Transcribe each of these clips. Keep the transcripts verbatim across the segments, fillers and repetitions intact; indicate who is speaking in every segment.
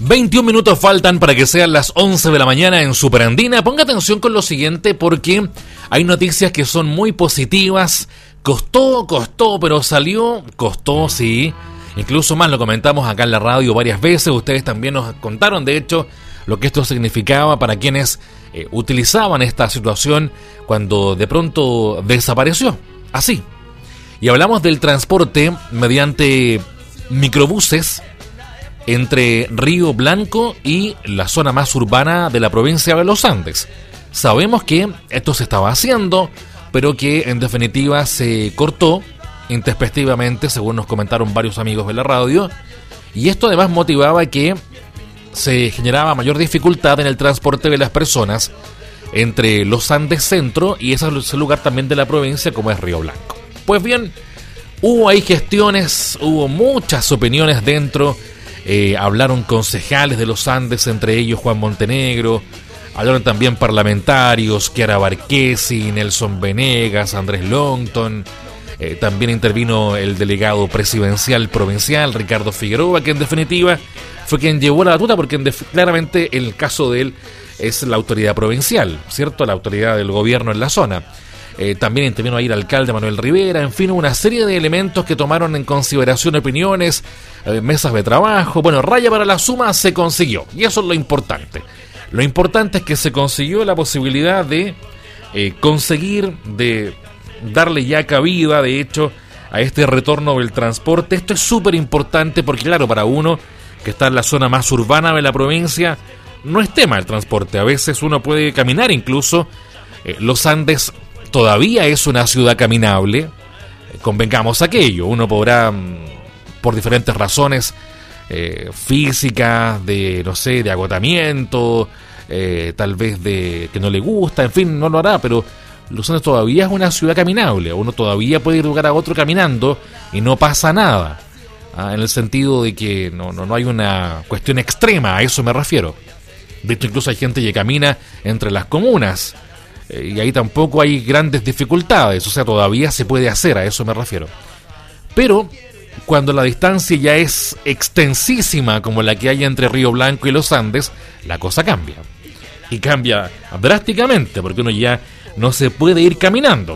Speaker 1: veintiún minutos faltan para que sean las once de la mañana en Superandina. Ponga atención con lo siguiente porque hay noticias que son muy positivas. Costó, costó, pero salió, costó, sí. Incluso más lo comentamos acá en la radio varias veces. Ustedes también nos contaron, de hecho, lo que esto significaba para quienes eh, utilizaban esta situación cuando de pronto desapareció. Así. Y hablamos del transporte mediante microbuses entre Río Blanco y la zona más urbana de la provincia de los Andes. Sabemos que esto se estaba haciendo, pero que en definitiva se cortó intempestivamente, según nos comentaron varios amigos de la radio, y esto además motivaba que se generaba mayor dificultad en el transporte de las personas entre los Andes Centro y ese lugar también de la provincia como es Río Blanco. Pues bien, hubo ahí gestiones, hubo muchas opiniones dentro, eh, hablaron concejales de los Andes, entre ellos Juan Montenegro, hablaron también parlamentarios, Chiara Barquesi, Nelson Venegas, Andrés Longton, eh, también intervino el delegado presidencial provincial, Ricardo Figueroa, que en definitiva fue quien llevó la batuta, porque en def- claramente el caso de él es la autoridad provincial, ¿cierto? La autoridad del gobierno en la zona. Eh, también intervino ahí el alcalde Manuel Rivera, en fin, una serie de elementos que tomaron en consideración opiniones, eh, mesas de trabajo. Bueno, raya para la suma se consiguió, y eso es lo importante. Lo importante es que se consiguió la posibilidad de eh, conseguir, de darle ya cabida, de hecho, a este retorno del transporte. Esto es súper importante porque, claro, para uno que está en la zona más urbana de la provincia, no es tema el transporte. A veces uno puede caminar incluso. Eh, los Andes todavía es una ciudad caminable, eh, convengamos aquello. Uno podrá, por diferentes razones eh, físicas, de, no sé, de agotamiento, eh, tal vez de que no le gusta, en fin, no lo hará, pero Los Andes todavía es una ciudad caminable. Uno todavía puede ir de un lugar a otro caminando y no pasa nada. Ah, en el sentido de que no, no, no hay una cuestión extrema, a eso me refiero. De hecho, incluso hay gente que camina entre las comunas, eh, y ahí tampoco hay grandes dificultades, o sea, todavía se puede hacer, a eso me refiero. Pero cuando la distancia ya es extensísima, como la que hay entre Río Blanco y los Andes, la cosa cambia. Y cambia drásticamente, porque uno ya no se puede ir caminando.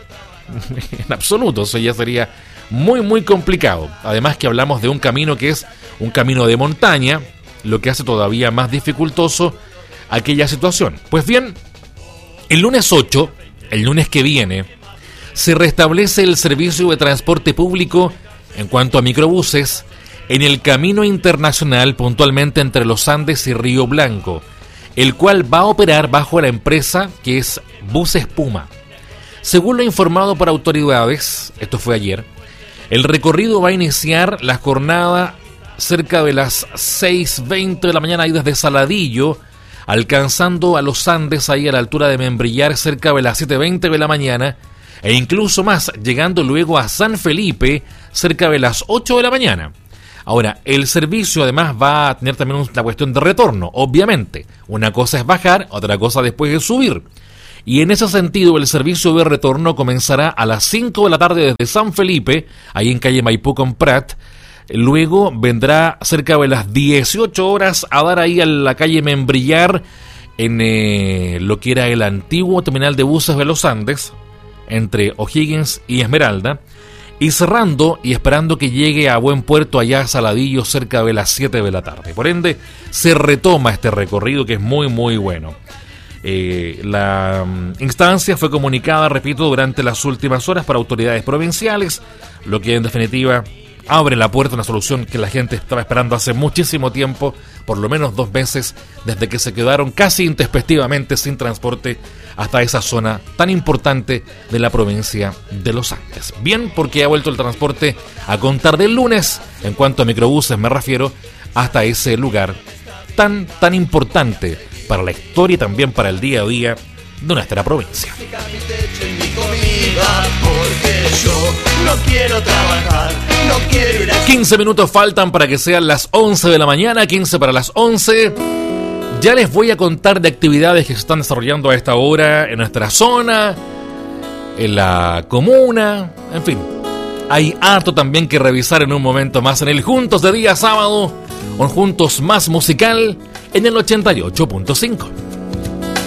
Speaker 1: En absoluto, eso ya sería muy muy complicado. Además que hablamos de un camino que es un camino de montaña, lo que hace todavía más dificultoso aquella situación. Pues bien, el lunes ocho, el lunes que viene, se restablece el servicio de transporte público en cuanto a microbuses en el camino internacional, puntualmente entre los Andes y Río Blanco, el cual va a operar bajo la empresa que es Buses Puma. Según lo informado por autoridades, esto fue ayer, el recorrido va a iniciar la jornada cerca de las seis veinte de la mañana ahí desde Saladillo, alcanzando a los Andes ahí a la altura de Membrillar cerca de las siete veinte de la mañana, e incluso más, llegando luego a San Felipe cerca de las ocho de la mañana. Ahora, el servicio además va a tener también una cuestión de retorno, obviamente. Una cosa es bajar, otra cosa después es subir. Y en ese sentido, el servicio de retorno comenzará a las cinco de la tarde desde San Felipe, ahí en calle Maipú con Prat. Luego vendrá cerca de las dieciocho horas a dar ahí a la calle Membrillar, en eh, lo que era el antiguo terminal de buses de los Andes, entre O'Higgins y Esmeralda, y cerrando y esperando que llegue a buen puerto allá a Saladillo cerca de las siete de la tarde. Por ende, se retoma este recorrido que es muy muy bueno. Eh, la um, instancia fue comunicada, repito, durante las últimas horas para autoridades provinciales, lo que en definitiva abre la puerta a una solución que la gente estaba esperando hace muchísimo tiempo, por lo menos dos meses, desde que se quedaron casi intempestivamente sin transporte hasta esa zona tan importante de la provincia de los Andes. Bien, porque ha vuelto el transporte a contar del lunes, en cuanto a microbuses me refiero, hasta ese lugar tan, tan importante para la historia y también para el día a día de nuestra provincia. quince minutos faltan para que sean las once de la mañana, quince para las once. Ya les voy a contar de actividades que se están desarrollando a esta hora en nuestra zona, en la comuna, en fin. Hay harto también que revisar en un momento más en el Juntos de día sábado Un Juntos Más musical en el ochenta y ocho punto cinco.